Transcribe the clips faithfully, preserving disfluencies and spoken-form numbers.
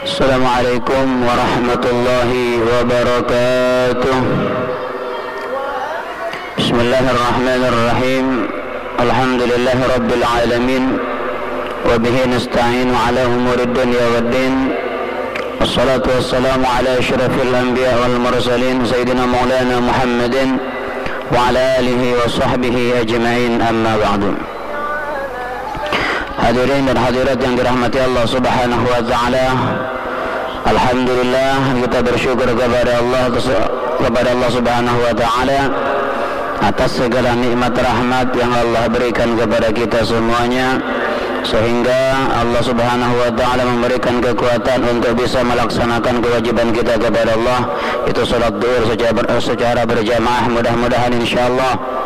Assalamualaikum warahmatullahi wabarakatuh. Bismillahirrahmanirrahim. Alhamdulillahi rabbil alamin. Wa bihi nasta'inu ala umurid dunya waddin. Wassalatu wassalamu ala asyrafil anbiya wal mursalin Sayyidina Maulana Muhammadin wa ala alihi wa sahbihi ajma'in, amma ba'du. Hadirin dan hadirat yang dirahmati Allah Subhanahu wa ta'ala, alhamdulillah kita bersyukur kepada Allah kepada Allah Subhanahu wa ta'ala atas segala nikmat rahmat yang Allah berikan kepada kita semuanya, sehingga Allah Subhanahu wa ta'ala memberikan kekuatan untuk bisa melaksanakan kewajiban kita kepada Allah, itu salat zuhur secara, secara berjamaah. Mudah-mudahan insyaallah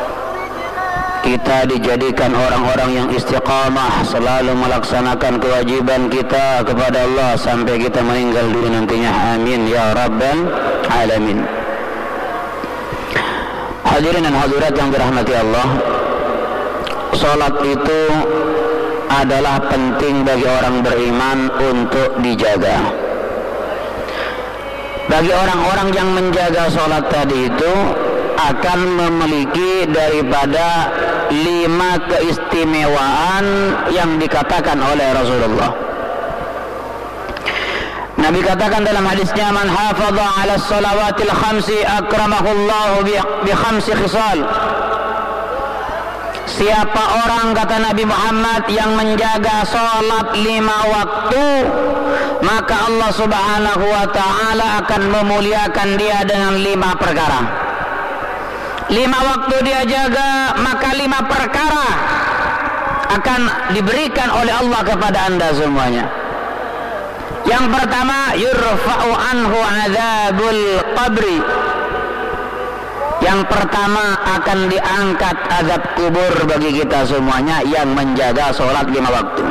kita dijadikan orang-orang yang istiqamah selalu melaksanakan kewajiban kita kepada Allah sampai kita meninggal dunia nantinya. Amin ya rabbal alamin. Hadirin dan hadirat yang dirahmati Allah, salat itu adalah penting bagi orang beriman untuk dijaga. Bagi orang-orang yang menjaga salat tadi itu akan memiliki daripada lima keistimewaan yang dikatakan oleh Rasulullah. Nabi katakan dalam hadisnya, man hafadha ala salawatil khamsi akramahullahu bi khamsi khisal. Siapa orang, kata Nabi Muhammad, yang menjaga salat lima waktu, maka Allah Subhanahu wa ta'ala akan memuliakan dia dengan lima perkara. Lima waktu dia jaga, maka lima perkara akan diberikan oleh Allah kepada anda semuanya. Yang pertama, yurfa'u anhu adzabul qabri. Yang pertama akan diangkat azab kubur bagi kita semuanya yang menjaga sholat lima waktu.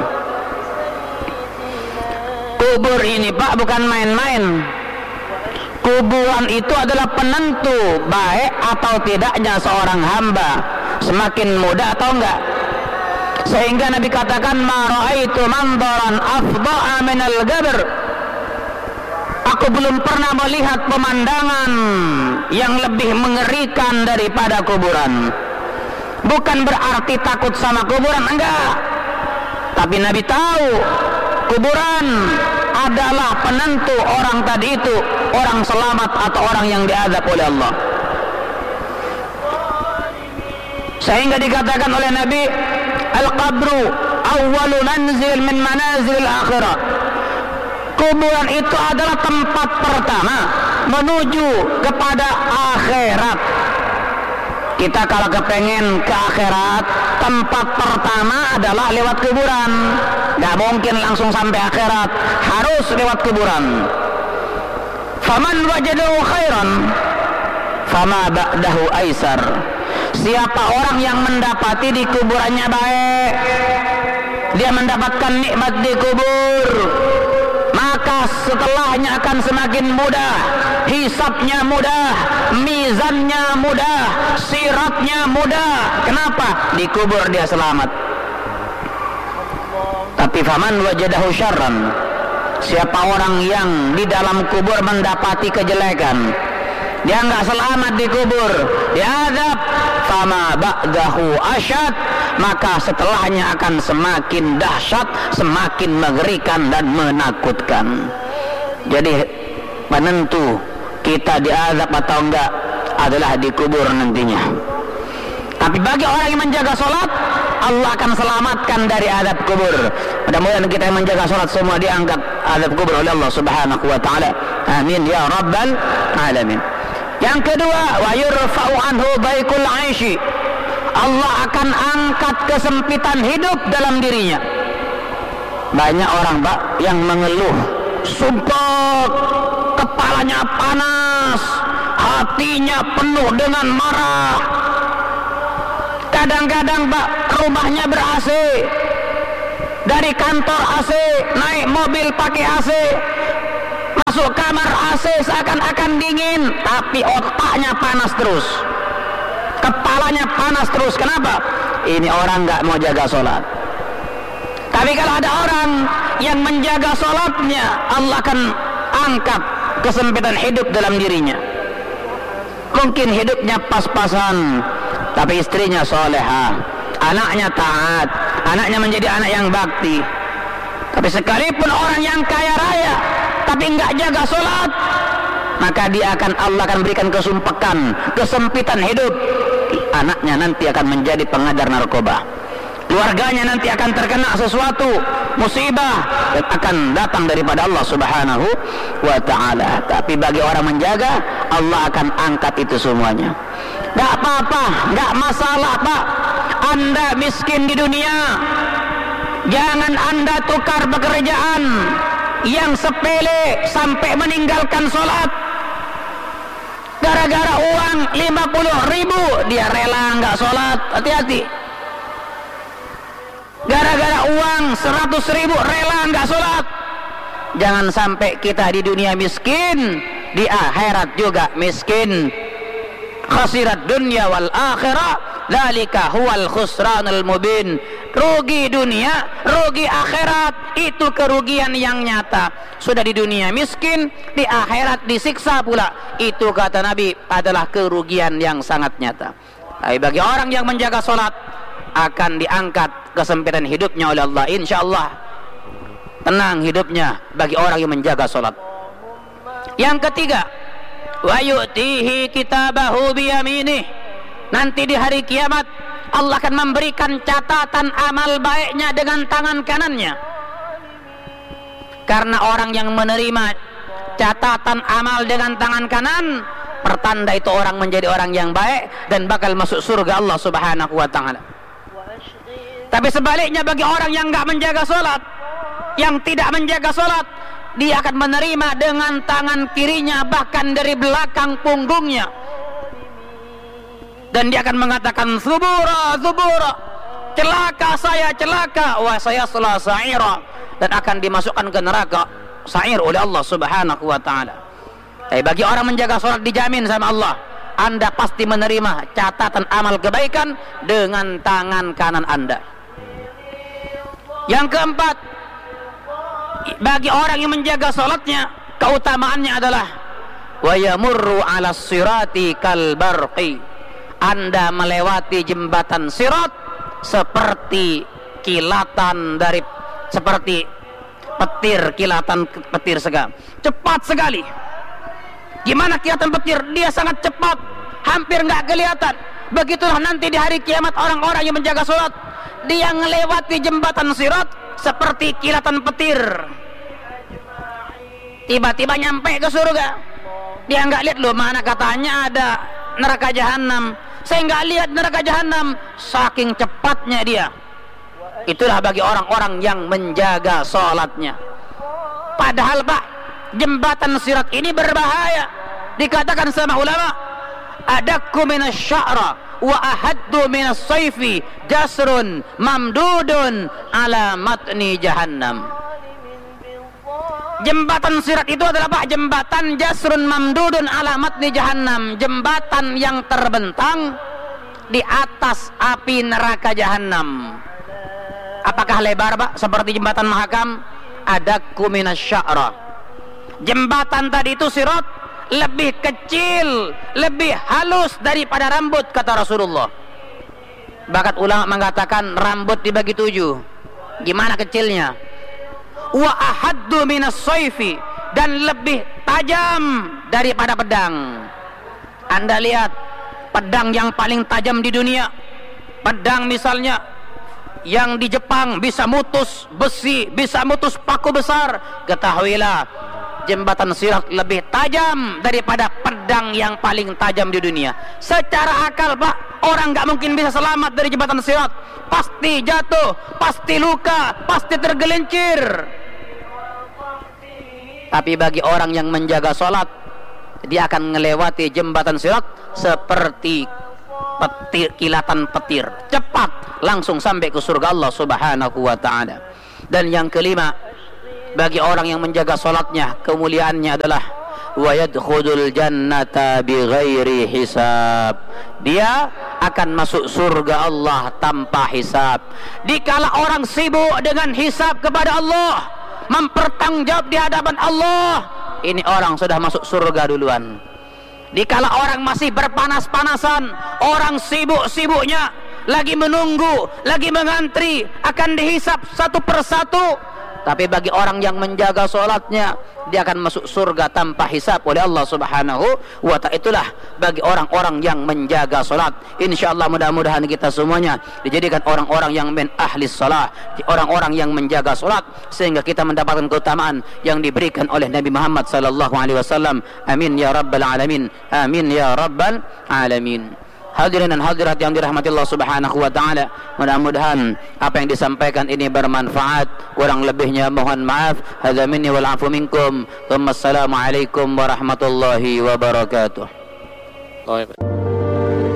Kubur ini Pak bukan main-main. Kuburan itu adalah penentu baik atau tidaknya seorang hamba, semakin muda atau enggak. Sehingga Nabi katakan, ma ra'aitu mandaran afda'a minal gabr. Aku belum pernah melihat pemandangan yang lebih mengerikan daripada kuburan. Bukan berarti takut sama kuburan, enggak. Tapi Nabi tahu kuburan adalah penentu orang tadi itu, orang selamat atau orang yang diazab oleh Allah. Sehingga dikatakan oleh Nabi, al-qabru awwalu manzil min manazil akhirah. Kuburan itu adalah tempat pertama menuju kepada akhirat. Kita kalau kepengen ke akhirat, tempat pertama adalah lewat kuburan. Gak mungkin langsung sampai akhirat, harus lewat kuburan. Faman wajadahu khairan fama ba'dahu aisar. Siapa orang yang mendapati di kuburannya baik, dia mendapatkan nikmat di kubur, maka setelahnya akan semakin mudah, hisabnya mudah, mizannya mudah, siratnya mudah. Kenapa? Di kubur dia selamat. Tapi faman wajadahu syarran, siapa orang yang di dalam kubur mendapati kejelekan, dia enggak selamat di kubur, dia azab, fama ba'dahu asyad, maka setelahnya akan semakin dahsyat, semakin mengerikan dan menakutkan. Jadi penentu kita diazab atau enggak adalah di kubur nantinya. Tapi bagi orang yang menjaga sholat, Allah akan selamatkan dari azab kubur. Mudah-mudahan kita yang menjaga sholat semua diangkat azab kubur oleh Allah Subhanahu wa ta'ala. Amin ya rabbal alamin. Yang kedua, wa yurfa'u anhu baikul 'aishi. Allah akan angkat kesempitan hidup dalam dirinya. Banyak orang Pak yang mengeluh, sumpah, kepalanya panas, hatinya penuh dengan marah. Kadang-kadang Pak rumahnya ber-A C, dari kantor A C, naik mobil pakai A C, masuk kamar A C seakan-akan dingin, tapi otaknya panas terus, kepalanya panas terus. Kenapa? Ini orang nggak mau jaga sholat. Tapi kalau ada orang yang menjaga menjaga sholatnya, Allah akan angkat kesempitan hidup dalam dirinya. Mungkin hidupnya pas-pasan, tapi istrinya solehah, anaknya taat, anaknya menjadi anak yang bakti. Tapi sekalipun orang yang kaya raya tapi enggak jaga sholat, maka dia akan, Allah akan berikan kesumpekan, kesempitan hidup. Anaknya nanti akan menjadi pengedar narkoba, keluarganya nanti akan terkena sesuatu musibah yang akan datang daripada Allah Subhanahu wa ta'ala. Tapi bagi orang menjaga, Allah akan angkat itu semuanya. Gak apa-apa, gak masalah Pak, Anda miskin di dunia, jangan Anda tukar pekerjaan yang sepele sampai meninggalkan sholat. Gara-gara uang lima puluh ribu dia rela nggak sholat. Hati-hati. Gara-gara uang seratus ribu rela nggak sholat. Jangan sampai kita di dunia miskin, di akhirat juga miskin. Khasirat dunya wal akhirah, dzalika huwal khusranul mubin. Rugi dunia, rugi akhirat, itu kerugian yang nyata. Sudah di dunia miskin, di akhirat disiksa pula. Itu kata Nabi adalah kerugian yang sangat nyata. Tapi bagi orang yang menjaga sholat, akan diangkat kesempitan hidupnya oleh Allah. Insyaallah tenang hidupnya bagi orang yang menjaga sholat. Yang ketiga, wa yu'tihi kitabahu biyaminih. Nanti di hari kiamat Allah akan memberikan catatan amal baiknya dengan tangan kanannya. Karena orang yang menerima catatan amal dengan tangan kanan, pertanda itu orang menjadi orang yang baik dan bakal masuk surga Allah Subhanahu wa ta'ala. Tapi sebaliknya bagi orang yang enggak menjaga sholat, yang tidak menjaga sholat, dia akan menerima dengan tangan kirinya, bahkan dari belakang punggungnya. Dan dia akan mengatakan subura, subura, celaka saya, celaka, wa saya salah sa'ira, dan akan dimasukkan ke neraka sa'ir oleh Allah Subhanahu wa ta'ala. Tapi bagi orang menjaga sholat dijamin sama Allah, Anda pasti menerima catatan amal kebaikan dengan tangan kanan Anda. Yang keempat, bagi orang yang menjaga sholatnya, keutamaannya adalah wa yamurru ala sirati kal barqi. Anda melewati jembatan sirat seperti kilatan dari, seperti petir, kilatan petir sekali, cepat sekali. Gimana kilatan petir? Dia sangat cepat, hampir nggak kelihatan. Begitulah nanti di hari kiamat orang-orang yang menjaga sholat, dia melewati jembatan sirat seperti kilatan petir. Tiba-tiba nyampe ke surga, dia nggak lihat loh mana katanya ada neraka jahanam. Saya nggak lihat neraka jahanam, saking cepatnya dia. Itulah bagi orang-orang yang menjaga sholatnya. Padahal Pak, jembatan sirat ini berbahaya. Dikatakan sama ulama, adakku minas sya'ra wa ahaddu minas sayfi jasrun mamdudun ala matni jahannam. Jembatan sirat itu adalah Pak, jembatan jasrun mamdudun ala matni jahannam, jembatan yang terbentang di atas api neraka jahannam. Apakah lebar Pak seperti jembatan Mahakam? Adakku minas sya'ra. Jembatan tadi itu sirat lebih kecil, lebih halus daripada rambut, kata Rasulullah. Bahkan ulama mengatakan rambut dibagi tujuh. Gimana kecilnya? Wa ahaddu minas sayfi, dan lebih tajam daripada pedang. Anda lihat pedang yang paling tajam di dunia, pedang misalnya yang di Jepang bisa mutus besi, bisa mutus paku besar. Ketahuilah jembatan sirat lebih tajam daripada pedang yang paling tajam di dunia. Secara akal Pak, orang nggak mungkin bisa selamat dari jembatan sirat. Pasti jatuh, pasti luka, pasti tergelincir. Tapi bagi orang yang menjaga sholat, dia akan melewati jembatan sirat seperti petir, kilatan petir, cepat langsung sampai ke surga Allah Subhanahu wa ta'ala. Dan yang kelima, bagi orang yang menjaga sholatnya, kemuliaannya adalah wa yadkhulul jannata bighairi hisab. Dia akan masuk surga Allah tanpa hisab. Dikala orang sibuk dengan hisab kepada Allah, mempertanggungjawab di hadapan Allah, ini orang sudah masuk surga duluan. Dikala orang masih berpanas-panasan, orang sibuk-sibuknya lagi menunggu, lagi mengantri akan dihisap satu persatu, tapi bagi orang yang menjaga solatnya, dia akan masuk surga tanpa hisab oleh Allah Subhanahu wa ta'ala. Itulah bagi orang-orang yang menjaga solat. InsyaAllah mudah-mudahan kita semuanya dijadikan orang-orang yang min ahli salat, orang-orang yang menjaga solat, sehingga kita mendapatkan keutamaan yang diberikan oleh Nabi Muhammad sallallahu alaihi wasallam. Amin ya rabbal alamin. Amin ya rabbal alamin. Hadirin dan hadirat yang dirahmati Allah Subhanahu wa ta'ala, mudah-mudahan apa yang disampaikan ini bermanfaat. Kurang lebihnya mohon maaf. Hadza minni wal afu minkum. Wassalamu alaikum warahmatullahi wabarakatuh.